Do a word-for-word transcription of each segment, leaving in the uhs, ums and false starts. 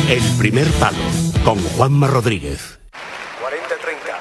El primer palo, con Juanma Rodríguez. cuarenta treinta.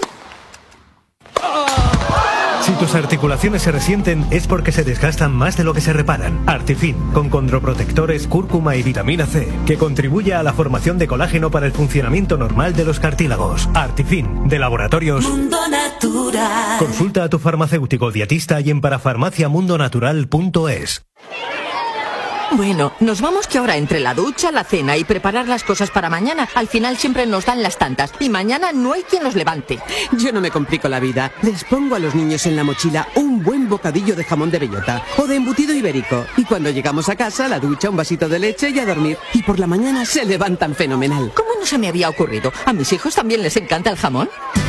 Si tus articulaciones se resienten es porque se desgastan más de lo que se reparan. Artifin, con condroprotectores, cúrcuma y vitamina C, que contribuye a la formación de colágeno para el funcionamiento normal de los cartílagos. Artifin, de Laboratorios Mundo Natural. Consulta a tu farmacéutico dietista y en parafarmaciamundonatural punto es. Bueno, nos vamos que ahora entre la ducha, la cena y preparar las cosas para mañana, al final siempre nos dan las tantas y mañana no hay quien nos levante. Yo no me complico la vida. Les pongo a los niños en la mochila un buen bocadillo de jamón de bellota o de embutido ibérico. Y cuando llegamos a casa, la ducha, un vasito de leche y a dormir. Y por la mañana se levantan fenomenal. ¿Cómo no se me había ocurrido? ¿A mis hijos también les encanta el jamón?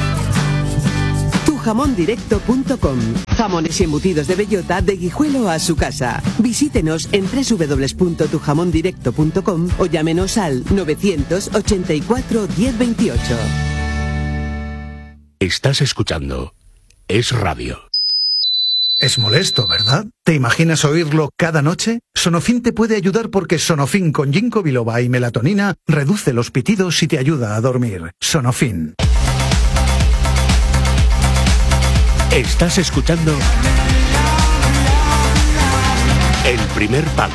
tu jamón directo punto com. Jamones y embutidos de bellota de Guijuelo a su casa. Visítenos en doble u doble u doble u punto tu jamón directo punto com o llámenos al novecientos ochenta y cuatro diez veintiocho. Estás escuchando Es Radio. Es molesto, ¿verdad? ¿Te imaginas oírlo cada noche? Sonofin te puede ayudar porque Sonofin con ginkgo biloba y melatonina reduce los pitidos y te ayuda a dormir. Sonofin. Estás escuchando El primer palo.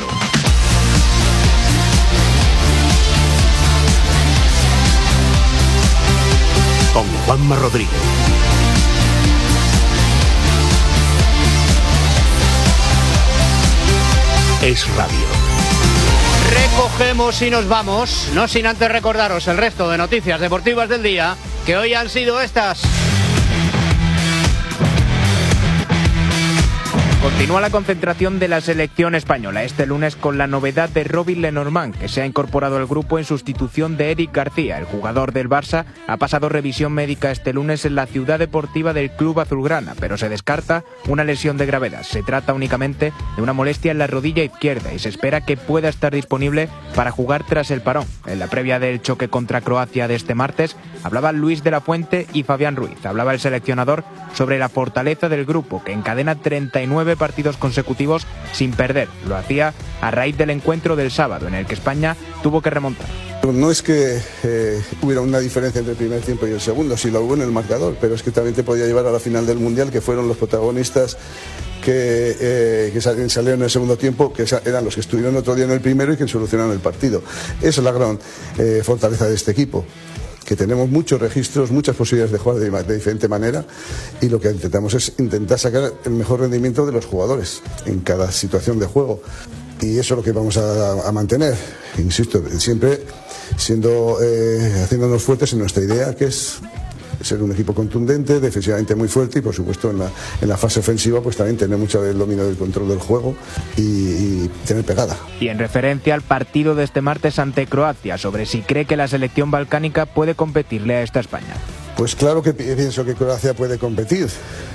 Con Juanma Rodríguez. Es Radio. Recogemos y nos vamos, no sin antes recordaros el resto de noticias deportivas del día, que hoy han sido estas. Continúa la concentración de la selección española este lunes con la novedad de Robin Lenormand, que se ha incorporado al grupo en sustitución de Eric García. El jugador del Barça ha pasado revisión médica este lunes en la ciudad deportiva del club azulgrana, pero se descarta una lesión de gravedad. Se trata únicamente de una molestia en la rodilla izquierda y se espera que pueda estar disponible para jugar tras el parón. En la previa del choque contra Croacia de este martes hablaban Luis de la Fuente y Fabián Ruiz. Hablaba el seleccionador sobre la fortaleza del grupo, que encadena treinta y nueve partidos consecutivos sin perder. Lo hacía a raíz del encuentro del sábado, en el que España tuvo que remontar. No es que eh, hubiera una diferencia entre el primer tiempo y el segundo, sí la hubo en el marcador, pero es que también te podía llevar a la final del Mundial, que fueron los protagonistas que, eh, que salieron en el segundo tiempo, que eran los que estuvieron otro día en el primero y que solucionaron el partido. Esa es la gran eh, fortaleza de este equipo, que tenemos muchos registros, muchas posibilidades de jugar de, de diferente manera, y lo que intentamos es intentar sacar el mejor rendimiento de los jugadores en cada situación de juego, y eso es lo que vamos a, a mantener, insisto, siempre siendo eh, haciéndonos fuertes en nuestra idea, que es ser un equipo contundente, defensivamente muy fuerte, y por supuesto en la, en la fase ofensiva pues también tener mucho del dominio del control del juego y, y tener pegada. Y en referencia al partido de este martes ante Croacia, sobre si cree que la selección balcánica puede competirle a esta España. Pues claro que pienso que Croacia puede competir,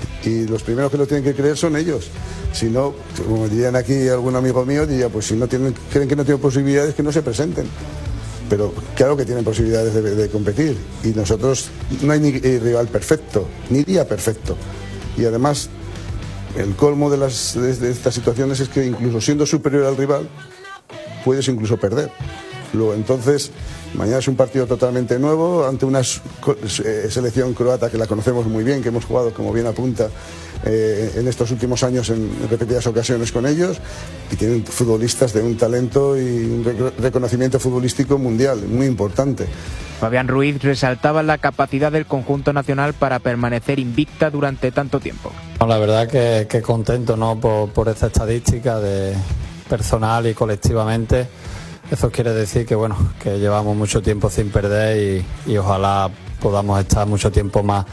y los primeros que lo tienen que creer son ellos. Si no, como dirían aquí algún amigo mío, diría, pues si no tienen, creen que no tienen posibilidades, que no se presenten. Pero claro que tienen posibilidades de, de competir, y nosotros no hay ni rival perfecto, ni día perfecto. Y además, el colmo de, las, de, de estas situaciones es que incluso siendo superior al rival, puedes incluso perder. Luego, entonces, mañana es un partido totalmente nuevo ante una eh, selección croata que la conocemos muy bien, que hemos jugado, como bien apunta, eh, en estos últimos años en repetidas ocasiones con ellos, y tienen futbolistas de un talento y un rec- reconocimiento futbolístico mundial muy importante. Fabián Ruiz resaltaba la capacidad del conjunto nacional para permanecer invicta durante tanto tiempo. La verdad que, que contento, ¿no?, por, por esta estadística de personal y colectivamente. Eso quiere decir que bueno, que llevamos mucho tiempo sin perder, y, y ojalá podamos estar mucho tiempo más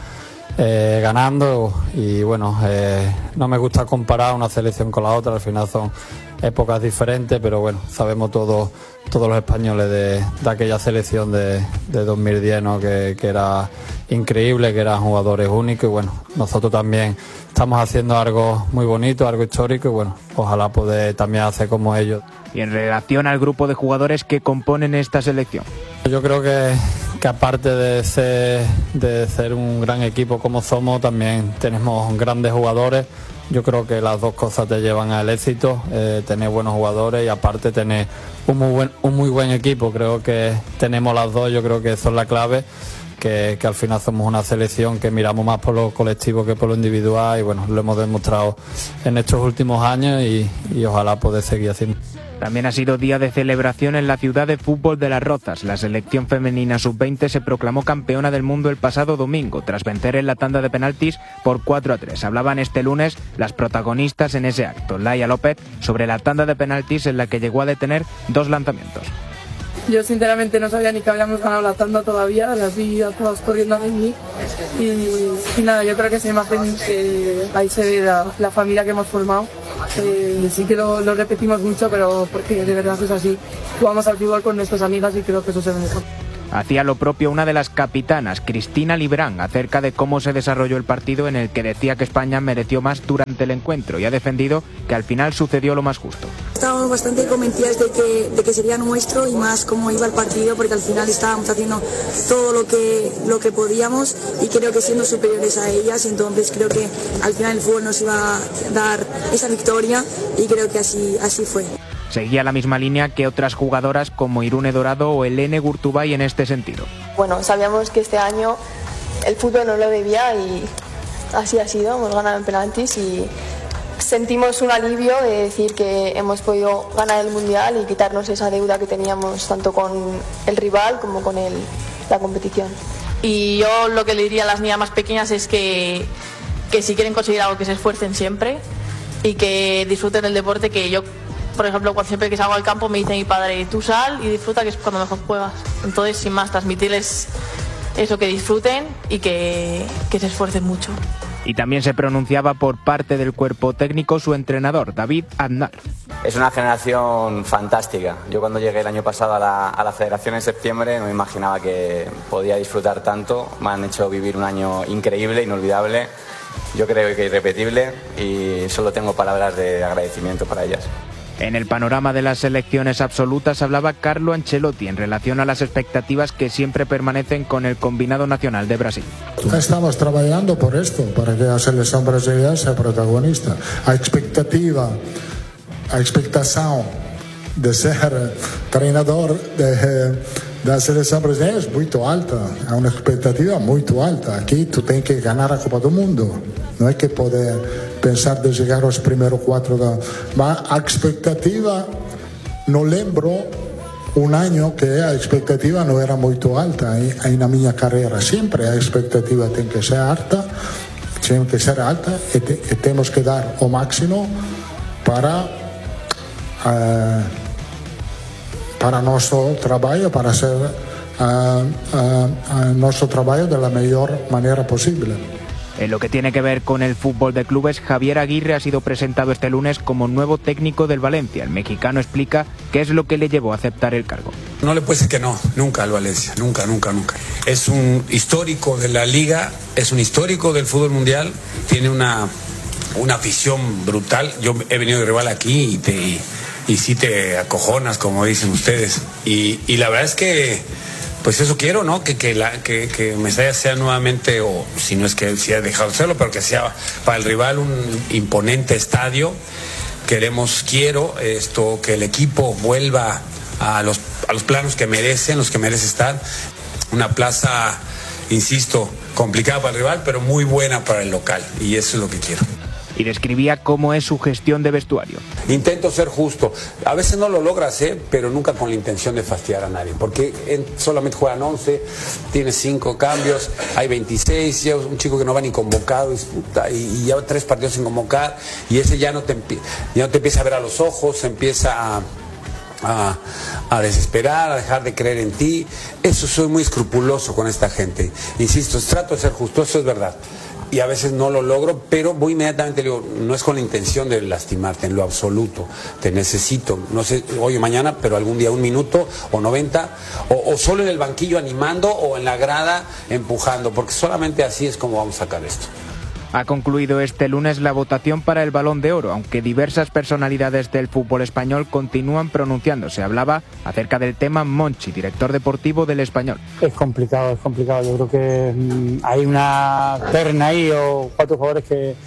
eh, ganando. Y bueno, eh, no me gusta comparar una selección con la otra, al final son épocas diferentes, pero bueno, sabemos todos todos los españoles de, de aquella selección de, de dos mil diez, ¿no?, que, que era increíble, que eran jugadores únicos, y bueno, nosotros también estamos haciendo algo muy bonito, algo histórico, y bueno, ojalá poder también hacer como ellos. Y en relación al grupo de jugadores que componen esta selección, yo creo que, que aparte de ser, de ser un gran equipo como somos, también tenemos grandes jugadores, yo creo que las dos cosas te llevan al éxito, eh, tener buenos jugadores y aparte tener un muy buen, un muy buen equipo. Creo que tenemos las dos, yo creo que eso es la clave, que, que al final somos una selección que miramos más por lo colectivo que por lo individual y bueno, lo hemos demostrado en estos últimos años y, y ojalá poder seguir haciendo. También ha sido día de celebración en la ciudad de fútbol de Las Rozas. La selección femenina sub veinte se proclamó campeona del mundo el pasado domingo, tras vencer en la tanda de penaltis por cuatro a tres. Hablaban este lunes las protagonistas en ese acto. Laia López sobre la tanda de penaltis en la que llegó a detener dos lanzamientos. Yo sinceramente no sabía ni que habíamos ganado la tanda todavía, las vi a todas corriendo de mí y, y nada, yo creo que esa imagen que ahí se ve la, la familia que hemos formado. Eh, sí que lo, lo repetimos mucho, pero porque de verdad es así. Jugamos al fútbol con nuestras amigas y creo que eso se ve mejor. Hacía lo propio una de las capitanas, Cristina Librán, acerca de cómo se desarrolló el partido, en el que decía que España mereció más durante el encuentro y ha defendido que al final sucedió lo más justo. Estábamos bastante convencidas de que, de que sería nuestro y más cómo iba el partido, porque al final estábamos haciendo todo lo que, lo que podíamos y creo que siendo superiores a ellas, entonces creo que al final el fútbol nos iba a dar esa victoria y creo que así, así fue. Seguía la misma línea que otras jugadoras como Irune Dorado o Elene Gurtubay en este sentido. Bueno, sabíamos que este año el fútbol no lo debía y así ha sido, hemos ganado en penaltis y sentimos un alivio de decir que hemos podido ganar el Mundial y quitarnos esa deuda que teníamos tanto con el rival como con el, la competición. Y yo lo que le diría a las niñas más pequeñas es que, que si quieren conseguir algo que se esfuercen siempre y que disfruten del deporte, que yo... Por ejemplo, cuando siempre que salgo al campo me dice mi padre, tú sal y disfruta, que es cuando mejor juegas. Entonces, sin más, transmitirles eso, que disfruten y que, que se esfuercen mucho. Y también se pronunciaba por parte del cuerpo técnico su entrenador, David Aznar. Es una generación fantástica. Yo cuando llegué el año pasado a la, a la federación en septiembre no me imaginaba que podía disfrutar tanto. Me han hecho vivir un año increíble, inolvidable. Yo creo que irrepetible y solo tengo palabras de agradecimiento para ellas. En el panorama de las selecciones absolutas hablaba Carlo Ancelotti en relación a las expectativas que siempre permanecen con el combinado nacional de Brasil. Estamos trabajando por esto, para que la selección brasileña sea protagonista. A expectativa, a expectación de ser treinador de, de la selección brasileña es muy alta, es una expectativa muy alta. Aquí tú tienes que ganar la Copa del Mundo, no hay que poder pensar de llegar aos primeiros quatro da... Mas a expectativa, não lembro um ano que a expectativa não era muito alta aí, aí na minha carreira. Sempre a expectativa tem que ser alta, tem que ser alta e, te, e temos que dar o máximo para uh, para nosso trabalho, para ser uh, uh, uh, nosso trabalho da melhor maneira possível. En lo que tiene que ver con el fútbol de clubes, Javier Aguirre ha sido presentado este lunes como nuevo técnico del Valencia. El mexicano explica qué es lo que le llevó a aceptar el cargo. No le puedo decir que no, nunca al Valencia, nunca, nunca, nunca. Es un histórico de la liga, es un histórico del fútbol mundial, tiene una, una afición brutal. Yo he venido de rival aquí y, te, y, y sí te acojonas, como dicen ustedes. Y, y la verdad es que... Pues eso quiero, ¿no? Que, que, la, que, que Mestalla sea nuevamente, o si no es que sí ha dejado de serlo, pero que sea para el rival un imponente estadio. Queremos, quiero esto, que el equipo vuelva a los, a los planos que merecen, los que merece estar. Una plaza, insisto, complicada para el rival, pero muy buena para el local. Y eso es lo que quiero. Y describía cómo es su gestión de vestuario. Intento ser justo. A veces no lo logras, ¿eh? Pero nunca con la intención de fastidiar a nadie. Porque en, solamente juegan once, tienes cinco cambios, hay veintiséis, ya un chico que no va ni convocado, y, puta, y, y ya tres partidos sin convocar, y ese ya no te, ya no te empieza a ver a los ojos, se empieza a... A, a desesperar, a dejar de creer en ti. Eso, soy muy escrupuloso con esta gente. Insisto, trato de ser justo, eso es verdad. Y a veces no lo logro, pero voy inmediatamente, digo, no es con la intención de lastimarte en lo absoluto. Te necesito, no sé, hoy o mañana, pero algún día un minuto o noventa, o, o solo en el banquillo animando o en la grada empujando, porque solamente así es como vamos a sacar esto. Ha concluido este lunes la votación para el Balón de Oro, aunque diversas personalidades del fútbol español continúan pronunciándose. Hablaba acerca del tema Monchi, director deportivo del Español. Es complicado, es complicado. Yo creo que mmm, hay una terna ahí o cuatro jugadores que,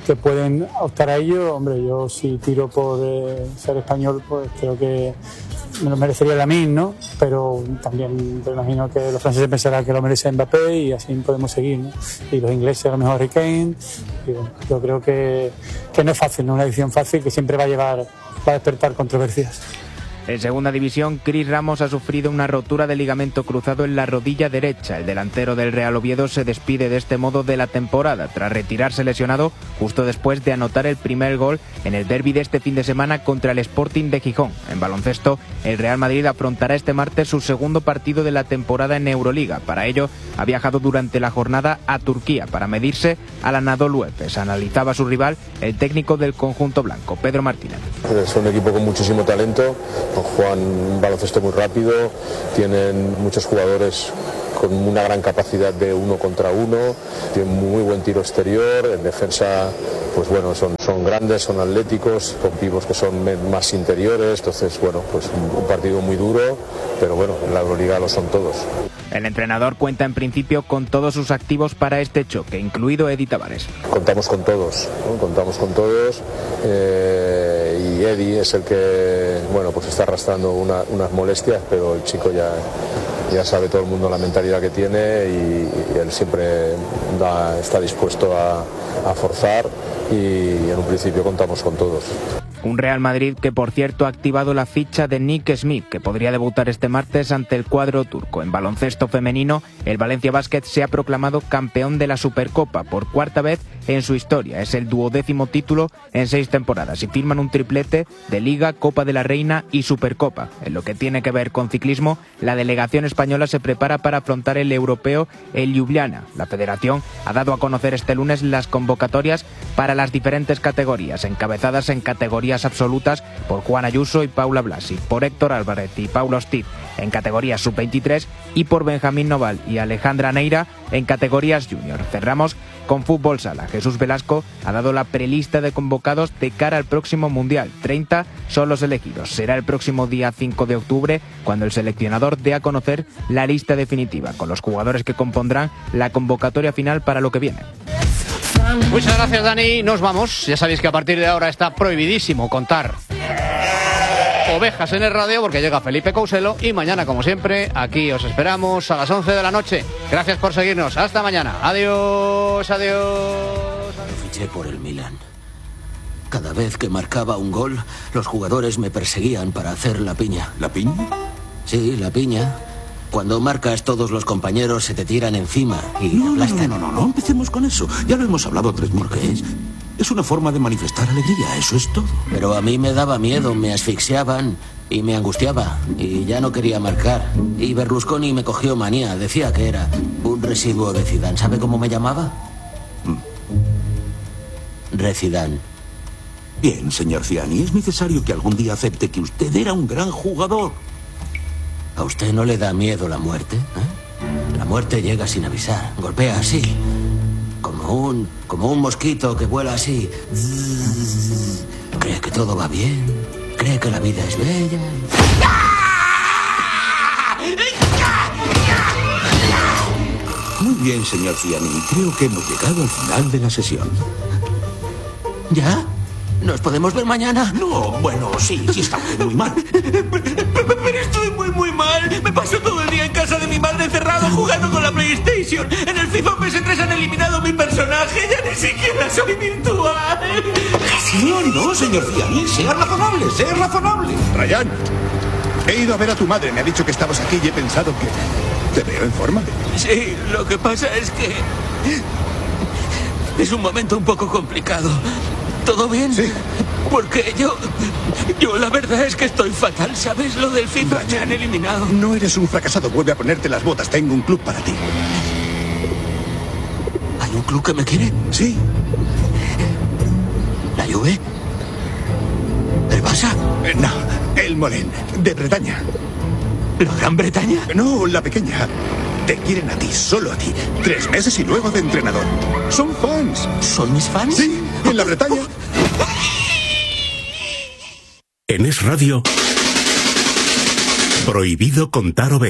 que pueden optar a ello. Hombre, yo si tiro por eh, ser español, pues creo que me lo merecería la M I N, ¿no? Pero también me imagino que los franceses pensarán que lo merece Mbappé y así podemos seguir, ¿no? Y los ingleses a lo mejor Harry Kane. Y bueno, yo creo que, que no es fácil, no es una decisión fácil que siempre va a llevar, va a despertar controversias. En segunda división, Cris Ramos ha sufrido una rotura de ligamento cruzado en la rodilla derecha. El delantero del Real Oviedo se despide de este modo de la temporada, tras retirarse lesionado justo después de anotar el primer gol en el derbi de este fin de semana contra el Sporting de Gijón. En baloncesto, el Real Madrid afrontará este martes su segundo partido de la temporada en Euroliga. Para ello, ha viajado durante la jornada a Turquía para medirse al Anadolu Efes. Analizaba a su rival el técnico del conjunto blanco, Pedro Martínez. Es un equipo con muchísimo talento, juegan un baloncesto muy rápido, tienen muchos jugadores con una gran capacidad de uno contra uno, tienen muy buen tiro exterior, en defensa pues bueno, son, son grandes, son atléticos, con pibos que son más interiores, entonces bueno, pues un partido muy duro, pero bueno, en la Euroliga lo son todos. El entrenador cuenta en principio con todos sus activos para este choque, incluido Edi Tavares. Contamos con todos, ¿no? Contamos con todos eh, y Edi es el que bueno, pues está arrastrando una, unas molestias, pero el chico ya, ya sabe todo el mundo la mentalidad que tiene y, y él siempre da, está dispuesto a, a forzar y en un principio contamos con todos. Un Real Madrid que, por cierto, ha activado la ficha de Nick Smith, que podría debutar este martes ante el cuadro turco. En baloncesto femenino, el Valencia Basket se ha proclamado campeón de la Supercopa por cuarta vez en su historia. Es el duodécimo título en seis temporadas y firman un triplete de Liga, Copa de la Reina y Supercopa. En lo que tiene que ver con ciclismo, la delegación española se prepara para afrontar el europeo en Ljubljana. La federación ha dado a conocer este lunes las convocatorias para las diferentes categorías, encabezadas en categorías absolutas por Juan Ayuso y Paula Blasi, por Héctor Álvarez y Paula Hostiz en categorías sub veintitrés y por Benjamín Noval y Alejandra Neira en categorías junior. Cerramos con fútbol sala. Jesús Velasco ha dado la prelista de convocados de cara al próximo Mundial. treinta son los elegidos. Será el próximo día cinco de octubre cuando el seleccionador dé a conocer la lista definitiva con los jugadores que compondrán la convocatoria final para lo que viene. Muchas gracias, Dani. Nos vamos. Ya sabéis que a partir de ahora está prohibidísimo contar ovejas en el radio porque llega Felipe Couselo y mañana, como siempre, aquí os esperamos a las once de la noche. Gracias por seguirnos. Hasta mañana. Adiós, adiós. Fiché por el Milan. Cada vez que marcaba un gol, los jugadores me perseguían para hacer la piña. ¿La piña? Sí, la piña. Cuando marcas, todos los compañeros se te tiran encima y no, aplastan. No, no, no, no, no empecemos con eso. Ya lo hemos hablado tres mil veces. Es una forma de manifestar alegría, eso es todo. Pero a mí me daba miedo, me asfixiaban y me angustiaba. Y ya no quería marcar. Y Berlusconi me cogió manía. Decía que era un residuo de Zidane. ¿Sabe cómo me llamaba? Mm. Rezidane. Bien, señor Ziani, es necesario que algún día acepte que usted era un gran jugador. ¿A usted no le da miedo la muerte? ¿Eh? La muerte llega sin avisar, golpea así, como un, como un mosquito que vuela así. Cree que todo va bien, cree que la vida es bella. Muy bien, señor Ziani, creo que hemos llegado al final de la sesión. ¿Ya? ¿Nos podemos ver mañana? No, bueno, sí, sí está muy mal. Pero estoy muy, muy mal. Me paso todo el día en casa de mi madre encerrado jugando con la PlayStation. En el FIFA P S tres han eliminado mi personaje. Ya ni siquiera soy virtual. No, no, señor Ziani, sea razonable, sea razonable. Ryan, he ido a ver a tu madre. Me ha dicho que estabas aquí y he pensado que te veo en forma. Sí, lo que pasa es que es un momento un poco complicado. ¿Todo bien? Sí. Porque yo... Yo la verdad es que estoy fatal, ¿sabes? Lo del FIFA me han eliminado. No eres un fracasado, vuelve a ponerte las botas. Tengo un club para ti. ¿Hay un club que me quiere? Sí. ¿La Juve? ¿El Barça? Eh, no, el Molén, de Bretaña. ¿La Gran Bretaña? No, la pequeña. Te quieren a ti, solo a ti. Tres meses y luego de entrenador. Son fans. ¿Son mis fans? Sí, en la Bretaña. En Es Radio, prohibido contar ovejas.